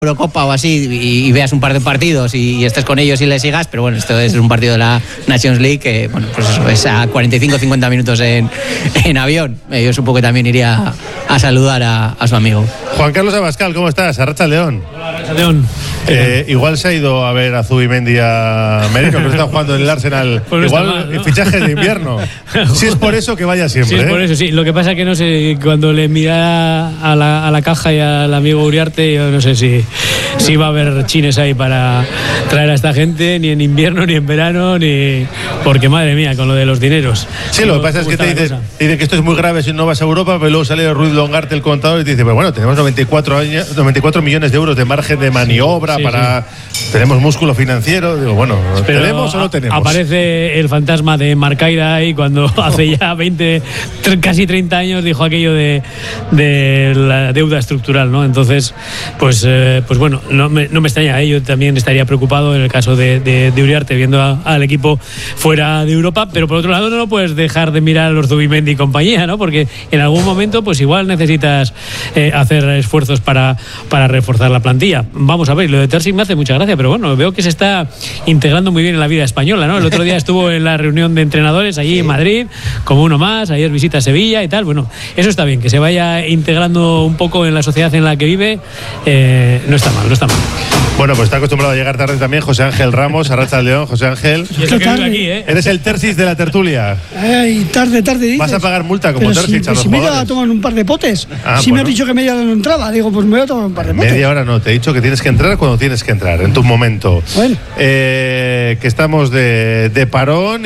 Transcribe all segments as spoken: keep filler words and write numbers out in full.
Eurocopa o así y, y veas un par de partidos y, y estés con ellos y les sigas, pero bueno, esto es un partido de la Nations League que, bueno, pues eso, es a cuarenta y cinco a cincuenta minutos en, en avión. Eh, yo supongo que también iría a, a saludar a, a su amigo. Juan Carlos Abascal, ¿cómo estás? Arratsaldeon. Hola, Arratsaldeon. Eh, igual se ha ido a ver a Zubimendi a Merino, que está jugando en el Arsenal. Pues igual mal, ¿no? En fichajes de invierno. Si es por eso que vaya siempre. Sí, es ¿eh? por eso, sí. Lo que pasa es que no sé, cuando le mira a la, a la caja y al amigo Uriarte, yo no sé si, si va a haber chines ahí para traer a esta gente, ni en invierno, ni en verano, ni. Porque madre mía, con lo de los dineros. Sí, lo que pasa es que te dicen dice que esto es muy grave si no vas a Europa, pero luego sale Ruiz Longarte, el contador, y te dice, pero bueno, tenemos noventa y cuatro, años, noventa y cuatro millones de euros de margen de maniobra, sí, para sí. Tenemos músculo financiero. Digo, bueno, pero ¿tenemos o no tenemos? Aparece el fantasma de Marcaida ahí cuando hace ya veinte, casi treinta años dijo aquello de, de la deuda estructural, ¿no? Entonces, pues, eh, pues bueno, no me, no me extraña, ¿eh? Yo también estaría preocupado en el caso de, de, de Uriarte viendo a, al equipo fuera de Europa, pero por otro lado no puedes dejar de mirar a los Zubimendi y compañía, ¿no? Porque en algún momento pues igual necesitas eh, hacer esfuerzos para, para reforzar la plantilla. Vamos a ver, lo de Terzic me hace mucha gracia, pero bueno, veo que se está integrando muy bien en la vida española, ¿no? El otro día estuvo en la reunión de entrenadores allí en Madrid, como uno más, ayer visita a Sevilla y tal. Bueno, eso está bien, que se vaya integrando un poco en la sociedad en la que vive, eh, no está mal, no está mal. Bueno, pues está acostumbrado a llegar tarde también José Ángel Ramos, Arratsaldeon. José Ángel. Y eso que vive aquí, ¿eh? Eres el Terzic de la tertulia. Ay, tarde, tarde dices. Vas a pagar multa como Pero Terzic si, a los si me iba jugadores. a tomar un par de potes. Ah, si bueno. me has dicho que media hora no entraba, digo, pues me voy a tomar un par de potes. Media hora no, te he dicho que tienes que entrar cuando tienes que entrar, en tu momento. Bueno. Eh, que estamos de, de parón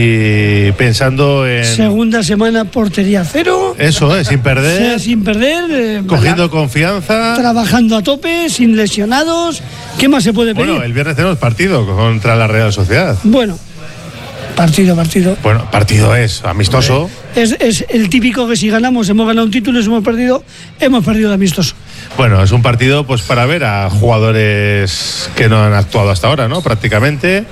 y pensando en... Segunda semana, portería cero. Eso, eh, sin perder. Sea sin perder. Eh, cogiendo la, confianza. Trabajando a tope, sin lesionados. ¿Qué más se puede pedir? Bueno, el viernes tenemos partido contra la Real Sociedad. Bueno, partido, partido. Bueno, partido es amistoso. Es, es el típico que si ganamos hemos ganado un título y si hemos perdido, hemos perdido de amistoso. Bueno, es un partido pues para ver a jugadores que no han actuado hasta ahora, ¿no? Prácticamente.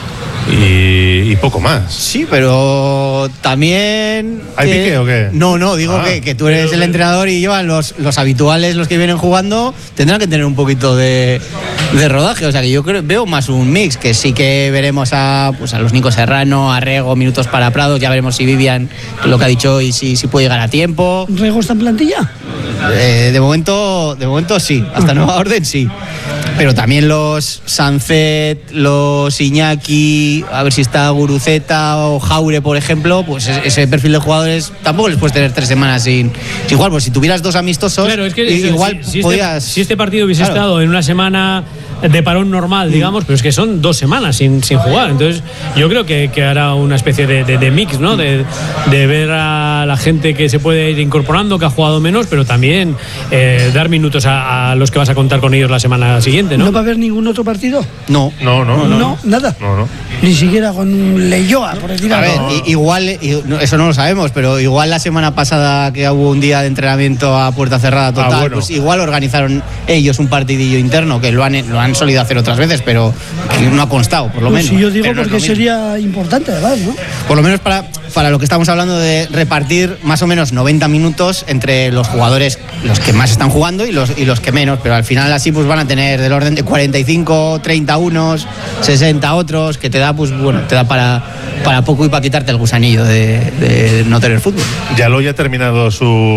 Y, y poco más. Sí, pero también... ¿Hay que... pique o qué? No, no, digo ah, que, que tú eres pero, el entrenador y yo, los, los habituales, los que vienen jugando, tendrán que tener un poquito de, de rodaje. O sea que yo creo, veo más un mix, que sí que veremos a, pues a los Nico Serrano, a Rego, minutos para Prados, ya veremos si Vivian, lo que ha dicho hoy, si, si puede llegar a tiempo. ¿Rego está en plantilla? Eh, de momento, de momento sí, hasta nueva orden sí. Pero también los Sancet, los Iñaki, a ver si está Guruceta o Jaure, por ejemplo, pues ese perfil de jugadores tampoco les puedes tener tres semanas sin, sin jugar. Pues si tuvieras dos amistosos, claro, es que igual si, si podías... Este, si este partido hubiese claro. estado en una semana de parón normal, digamos, pero es que son dos semanas sin, sin jugar. Entonces yo creo que, que hará una especie de, de, de mix, ¿no? De, de ver a la gente que se puede ir incorporando, que ha jugado menos, pero también eh, dar minutos a, a los que vas a contar con ellos la semana siguiente, ¿no? ¿No va a haber ningún otro partido? No. No, no, no. No, no nada. No, no. Ni siquiera con un Leyoa, por decir a algo. ver, igual, eso no lo sabemos, pero igual la semana pasada que hubo un día de entrenamiento a puerta cerrada total, ah, bueno. pues igual organizaron ellos un partidillo interno, que lo han, lo han solido hacer otras veces, pero no ha constado, por lo pues menos. Sí, yo digo pero porque no sería importante, además, ¿no? Por lo menos para, para lo que estamos hablando de repartir más o menos noventa minutos entre los jugadores, los que más están jugando y los, y los que menos, pero al final así pues van a tener del orden de cuarenta y cinco, treinta unos, sesenta otros, que te da pues bueno, te da para, para poco y para quitarte el gusanillo de, de no tener fútbol. Yaló ya ha terminado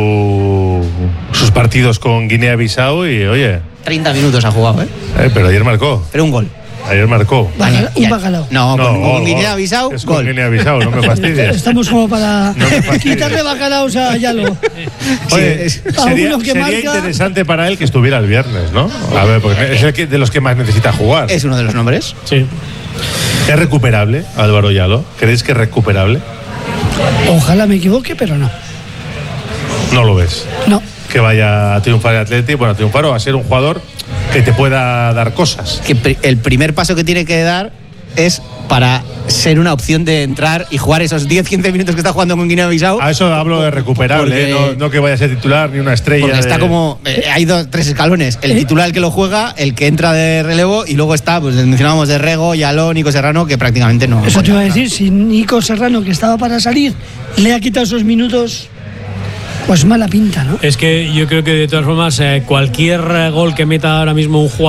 su, sus partidos con Guinea-Bissau y oye... treinta minutos ha jugado, ¿eh? eh pero ayer marcó. Pero un gol. Ayer marcó. Bacala, un bacalao. No, no, con, gol, con Guinea-Bissau, es gol. Con Guinea-Bissau, no me fastidies. Estamos como para no quitarle bacalaos a Yalo. Oye, sí, sería, que sería marca... interesante para él que estuviera el viernes, ¿no? A ver, porque es el que, de los que más necesita jugar. Es uno de los nombres. Sí. ¿Es recuperable, Álvaro Yaló? ¿Creéis que es recuperable? Ojalá me equivoque, pero no. No lo ves. No. Que vaya a triunfar el Atleti, bueno, a triunfar o a ser un jugador que te pueda dar cosas. Que el primer paso que tiene que dar es para ser una opción de entrar y jugar esos diez a quince minutos que está jugando con Guinea-Bissau. A eso hablo de recuperable, porque, ¿eh? no, no que vaya a ser titular ni una estrella. Porque está de... como. Eh, hay dos, tres escalones. El titular, el que lo juega, el que entra de relevo, y luego está, pues mencionábamos de Rego, Yaló, Nico Serrano, que prácticamente no. Eso te iba a decir, si Nico Serrano, que estaba para salir, le ha quitado esos minutos. Pues mala pinta, ¿no? Es que yo creo que de todas formas eh, cualquier gol que meta ahora mismo un jugador